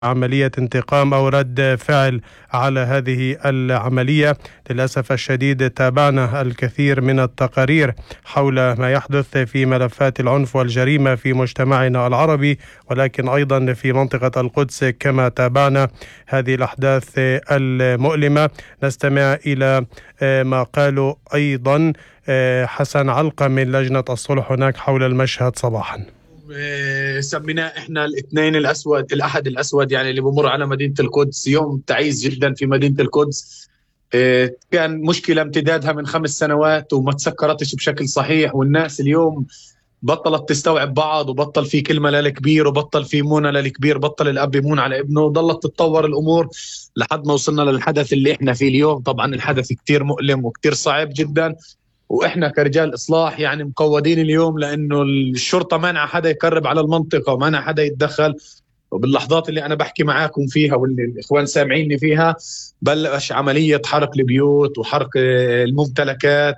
عملية انتقام أو رد فعل على هذه العملية. للأسف الشديد تابعنا الكثير من التقارير حول ما يحدث في ملفات العنف والجريمة في مجتمعنا العربي، ولكن أيضا في منطقة القدس كما تابعنا هذه الأحداث المؤلمة. نستمع إلى ما قالوا أيضا حسن علقة من لجنة الصلح هناك حول المشهد صباحا. سميناه احنا الاثنين الاسود، الاحد الاسود، يعني اللي بمر على مدينه القدس، يوم تعيس جدا في مدينه القدس. كان مشكله امتدادها من 5 سنوات وما تسكرتش بشكل صحيح، والناس اليوم بطلت تستوعب بعض، وبطل في كلمه للكبير، وبطل في منى للكبير، بطل الاب يمون على ابنه، وضلت تتطور الامور لحد ما وصلنا للحدث اللي احنا فيه اليوم. طبعا الحدث كتير مؤلم وكتير صعب جدا، واحنا كرجال اصلاح يعني مقودين اليوم، لانه الشرطه مانع حدا يقرب على المنطقه ومانع حدا يتدخل. وباللحظات اللي انا بحكي معاكم فيها واللي الاخوان سامعيني فيها، بلش عمليه حرق البيوت وحرق الممتلكات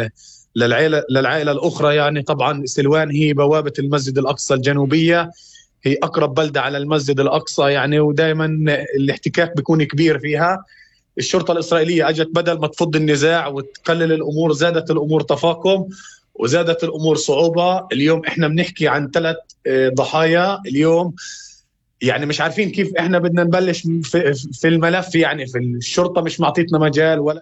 للعائله الاخرى. يعني طبعا سلوان هي بوابه المسجد الاقصى الجنوبيه، هي اقرب بلده على المسجد الاقصى يعني، ودائما الاحتكاك بيكون كبير فيها. الشرطة الإسرائيلية أجت بدل ما تفض النزاع وتقلل الأمور، زادت الأمور تفاقم وزادت الأمور صعوبة. اليوم إحنا بنحكي عن 3 ضحايا اليوم، يعني مش عارفين كيف إحنا بدنا نبلش في الملف. يعني في الشرطة مش معطيتنا مجال ولا.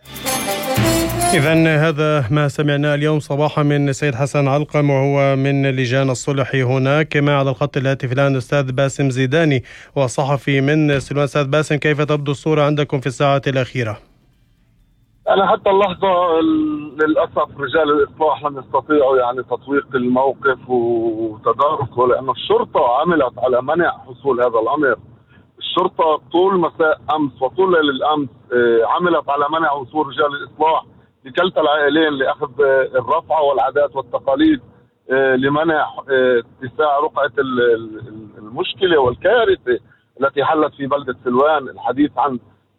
إذن هذا ما سمعناه اليوم صباحا من سيد حسن علقم، وهو من لجان الصلح هناك. ما على الخط الهاتف الآن أستاذ باسم زيداني وصحفي من سلوان. أستاذ باسم، كيف تبدو الصورة عندكم في الساعة الأخيرة؟ أنا حتى اللحظة للأسف رجال الإصلاح لم يستطيعوا يعني تطويق الموقف وتداركه، لأن الشرطة عملت على منع حصول هذا الأمر. الشرطة طول مساء أمس وطول ليل الأمس عملت على منع وصول رجال الإصلاح لكلتا العائلين لأخذ الرفعة والعادات والتقاليد، لمنع اتساع رقعة المشكلة والكارثة التي حلت في بلدة سلوان. الحديث عن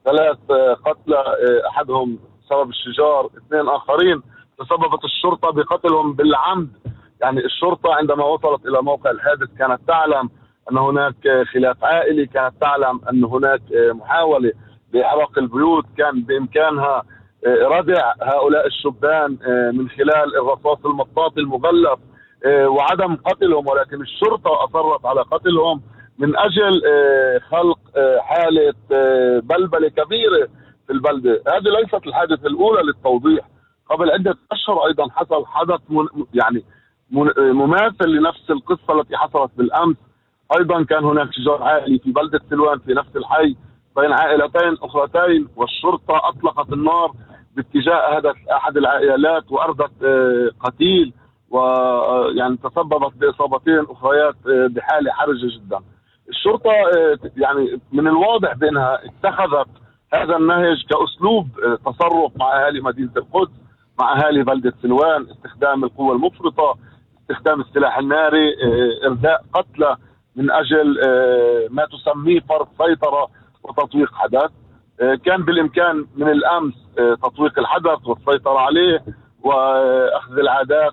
3 قتلى، أحدهم بسبب الشجار، 2 آخرين تسببت الشرطة بقتلهم بالعمد. يعني الشرطة عندما وصلت إلى موقع الحادث كانت تعلم أن هناك خلاف عائلي، كانت تعلم أن هناك محاولة لإحراق البيوت، كان بإمكانها ردع هؤلاء الشبان من خلال الرصاص المطاط المغلف وعدم قتلهم، ولكن الشرطة أصرت على قتلهم من أجل خلق حالة بلبلة كبيرة في البلدة. هذه ليست الحادثة الأولى للتوضيح. قبل عدة أشهر أيضا حصل حدث يعني مماثل لنفس القصة التي حصلت بالأمس. أيضا كان هناك شجار عائلي في بلدة سلوان في نفس الحي بين عائلتين أخرتين، والشرطة أطلقت النار باتجاه هدف أحد العائلات وأردت قتيل، ويعني تسببت بإصابتين أخريات بحالة حرجة جدا. الشرطة يعني من الواضح بأنها اتخذت هذا النهج كأسلوب تصرف مع أهالي مدينة القدس، مع أهالي بلدة سلوان، استخدام القوة المفرطة، استخدام السلاح الناري، إرداء قتلى من أجل ما تسميه فرض سيطرة وتطويق حدث. كان بالإمكان من الأمس تطويق الحدث والسيطرة عليه وأخذ العادات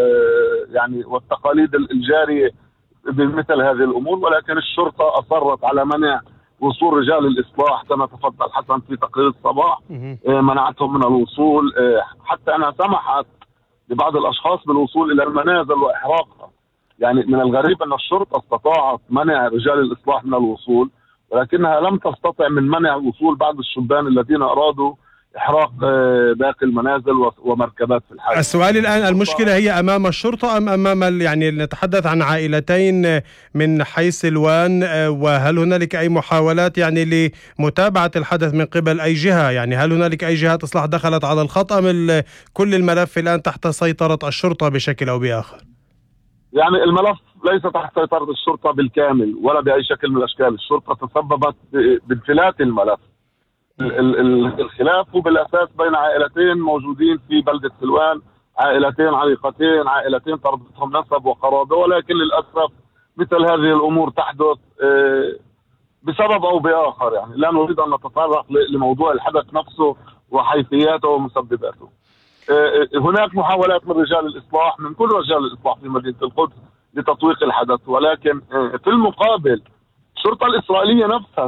ويعني والتقاليد الجارية بمثل هذه الأمور، ولكن الشرطة أصرت على منع وصول رجال الإصلاح كما تفضل حسن في تقرير الصباح. منعتهم من الوصول، حتى أنها سمحت لبعض الأشخاص بالوصول إلى المنازل وإحراقها. يعني من الغريب أن الشرطة استطاعت منع رجال الإصلاح من الوصول، ولكنها لم تستطع من منع وصول بعض الشبان الذين أرادوا إحراق باقي المنازل ومركبات في الحي. السؤال الآن، المشكلة هي أمام الشرطة أم أمام يعني نتحدث عن عائلتين من حي سلوان، وهل هنالك أي محاولات يعني لمتابعة الحدث من قبل أي جهة؟ يعني هل هنالك أي جهات إصلاح دخلت على الخط أم كل الملف الآن تحت سيطرة الشرطة بشكل أو بآخر؟ يعني الملف ليس تحت سيطرة الشرطة بالكامل ولا بأي شكل من الأشكال. الشرطة تسببت بانفلات الملف. الخلاف هو بالأساس بين عائلتين موجودين في بلدة سلوان، عائلتين عريقتين، عائلتين تربطهم نسب وقرابة، ولكن للأسف مثل هذه الأمور تحدث بسبب أو بآخر. يعني لا نريد أن نتطرق لموضوع الحدث نفسه وحيثياته ومسبباته. هناك محاولات من رجال الإصلاح، من كل رجال الإصلاح في مدينة القدس، لتطويق الحدث، ولكن في المقابل الشرطة الإسرائيلية نفسها